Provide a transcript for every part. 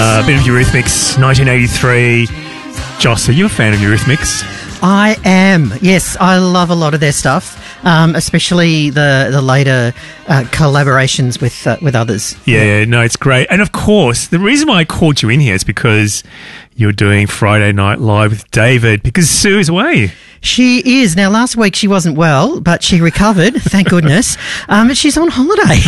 Bit of Eurythmics, 1983. Joss, are you a fan of Eurythmics? I am. Yes, I love a lot of their stuff, especially the later collaborations with others. Yeah, no, it's great. And of course, the reason why I called you in here is because you're doing Friday Night Live with David, because Sue is away. She is. Now, last week she wasn't well, but she recovered, thank goodness. She's on holiday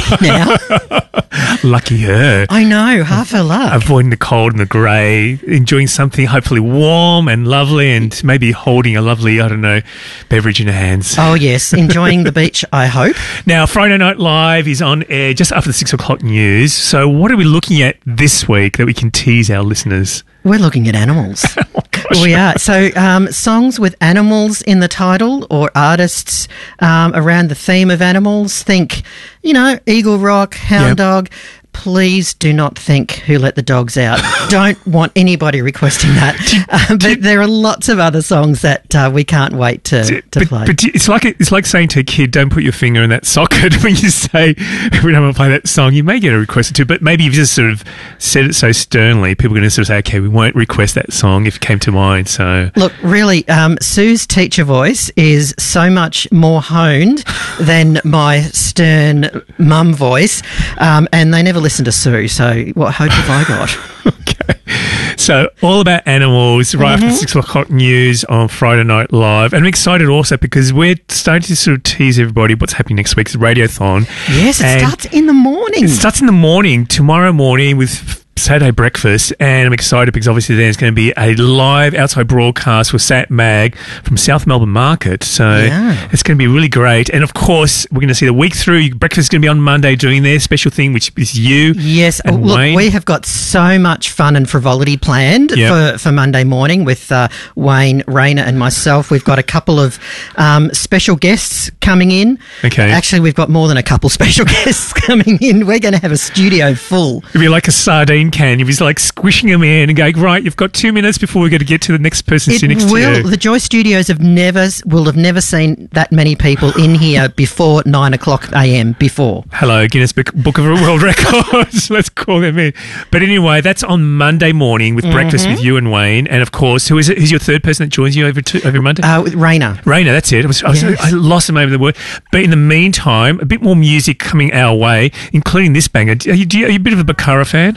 now. Lucky her. I know, half her luck. Avoiding the cold and the grey, enjoying something hopefully warm and lovely, and maybe holding a lovely, beverage in her hands. Oh, yes, enjoying the beach, I hope. Now, Friday Night Live is on air just after the 6 o'clock news. So what are we looking at this week that we can tease our listeners? We're looking at animals. Oh, gosh. We are. So songs with animals in the title, or artists around the theme of animals. Think, Eagle Rock, Hound Dog. Please do not think Who Let the Dogs Out. Don't want anybody requesting that. But there are lots of other songs that we can't wait to play. But it's like saying to a kid, don't put your finger in that socket when you say, we don't want to play that song. You may get a request or two, but maybe you've just sort of said it so sternly, people are going to sort of say, okay, we won't request that song if it came to mind. So look, really, Sue's teacher voice is so much more honed than my stern mum voice, and they never listen to Sue, so what hope have I got? Okay. So all about animals right after 6 o'clock news on Friday Night Live. And I'm excited also because we're starting to sort of tease everybody what's happening next week's Radiothon. Yes, it starts in the morning. It starts in the morning, tomorrow morning with Saturday breakfast, and I'm excited because obviously there's going to be a live outside broadcast with Sat Mag from South Melbourne Market, so it's going to be really great. And of course we're going to see the week through. Breakfast is going to be on Monday doing their special thing, which is you. Yes, and look, Wayne. We have got so much fun and frivolity planned for Monday morning with Wayne, Raina and myself. We've got a couple of special guests coming in. Okay. Actually, we've got more than a couple special guests coming in. We're going to have a studio full. It'll be like a sardine can. You'll be like squishing them in and going, right, you've got 2 minutes before we're going to get to the next person sitting next to you. The Joy Studios will have never seen that many people in here before 9 o'clock a.m. before. Hello, Guinness Book of World Records. Let's call them in. But anyway, that's on Monday morning with breakfast with you and Wayne. And of course, who is it? Who's your third person that joins you every Monday? Raina. Raina, that's it. I lost the name of the word. But in the meantime, a bit more music coming our way, including this banger. Are you a bit of a Bakara fan?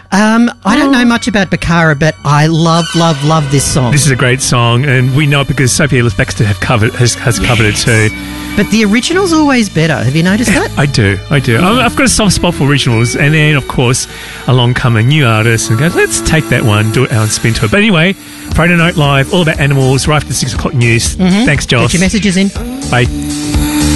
I don't know much about Bakara, but I love this song. This is a great song, and we know it because Sophie Ellis-Bextor has covered it too. But the original's always better. Have you noticed that? I do. I've got a soft spot for originals, and then, of course, along come a new artist and go, let's take that one, do it our spin to it. But anyway, Friday Night Live, all about animals, right after the 6 o'clock news. Thanks, Josh. Get your messages in. Bye.